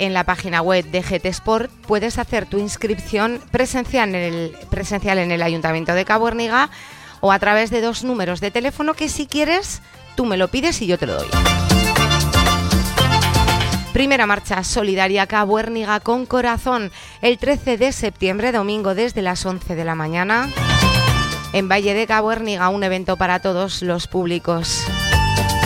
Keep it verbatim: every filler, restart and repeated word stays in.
en la página web de G T Sport puedes hacer tu inscripción presencial en el, presencial en el Ayuntamiento de Cabo Herniga o a través de dos números de teléfono que si quieres tú me lo pides y yo te lo doy. Primera marcha solidaria Cabo Herniga con corazón el trece de septiembre, domingo desde las once de la mañana. En Valle de Cabo Herniga, un evento para todos los públicos.